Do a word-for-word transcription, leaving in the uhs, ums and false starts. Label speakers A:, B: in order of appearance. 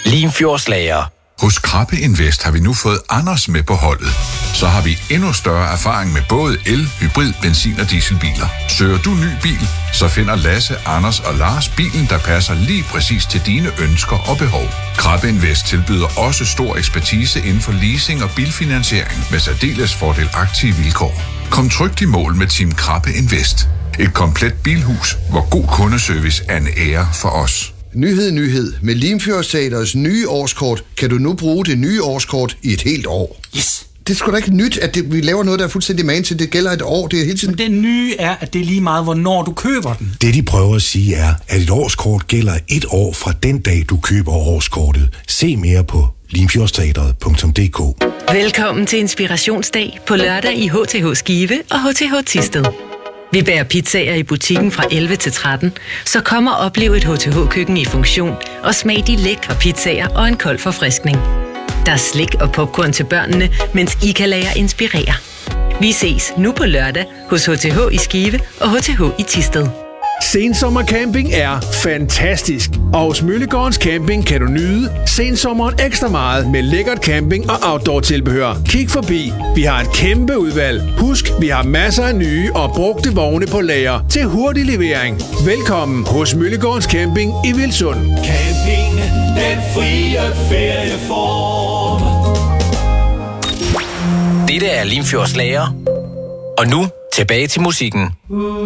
A: Limfjordslager.
B: Hos Krabbe Invest har vi nu fået Anders med på holdet. Så har vi endnu større erfaring med både el, hybrid, benzin og dieselbiler. Søger du ny bil, så finder Lasse, Anders og Lars bilen, der passer lige præcis til dine ønsker og behov. Krabbe Invest tilbyder også stor ekspertise inden for leasing og bilfinansiering med særdeles fordelagtige vilkår. Kom trygt i mål med Team Krabbe Invest. Et komplet bilhus, hvor god kundeservice er en ære for os.
C: Nyhed, nyhed. Med Limfjordsteatrets nye årskort kan du nu bruge det nye årskort i et helt år.
D: Yes!
C: Det er sgu da ikke nyt, at det, vi laver noget, der er fuldstændig man til. Det gælder et år. Det er hele tiden...
D: Men det nye er, at det er lige meget, hvornår du køber den.
E: Det, de prøver at sige, er, at et årskort gælder et år fra den dag, du køber årskortet. Se mere på limfjordsteatret punktum d k.
F: Velkommen til Inspirationsdag på lørdag i H T H Skive og H T H Thisted. Vi bærer pizzaer i butikken fra elleve til tretten, så kom og oplev et H T H-køkken i funktion og smag de lækre pizzaer og en kold forfriskning. Der er slik og popcorn til børnene, mens I kan lade jer inspirere. Vi ses nu på lørdag hos H T H i Skive og H T H i Thisted.
G: Sensommercamping er fantastisk, og hos Møllegårdens Camping kan du nyde sensommeren ekstra meget med lækkert camping og outdoor-tilbehør. Kig forbi, vi har et kæmpe udvalg. Husk, vi har masser af nye og brugte vogne på lager til hurtig levering. Velkommen hos Møllegårdens Camping i Vilsund.
H: Camping, den frie ferieform.
A: Dette er Limfjordslager. Og nu tilbage til musikken.